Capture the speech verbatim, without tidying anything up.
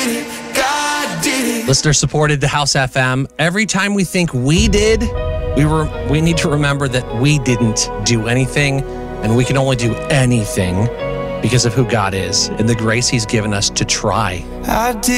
did it. God did it. Listener supported the House F M. Every time we think we did, we were we need to remember that we didn't do anything, and we can only do anything because of who God is and the grace he's given us to try. I did